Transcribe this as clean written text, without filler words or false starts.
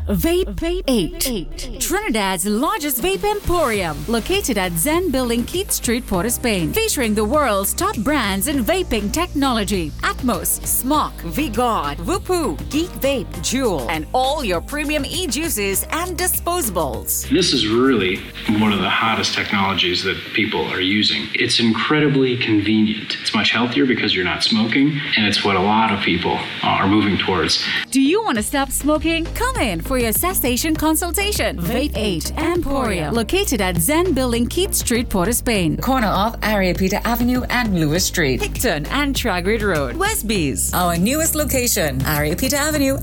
Vape 8, Trinidad's largest vape emporium, located at Zen Building, Keith Street, Port of Spain, featuring the world's top brands in vaping technology: Atmos, Smok, V-God, Whoopoo, Geek Vape, Juul, and all your premium e-juices and disposables. This is really one of the hottest technologies that people are using. It's incredibly convenient. It's much healthier because you're not smoking, and it's what a lot of people are moving towards. Do you want to stop smoking? Come in for your cessation consultation. Vape 8 Emporium, located at Zen Building, Keith Street, Port of Spain, corner of Ariapita Avenue and Lewis Street, Hickton and Tragrid Road, Westbees. Our newest location, Ariapita Avenue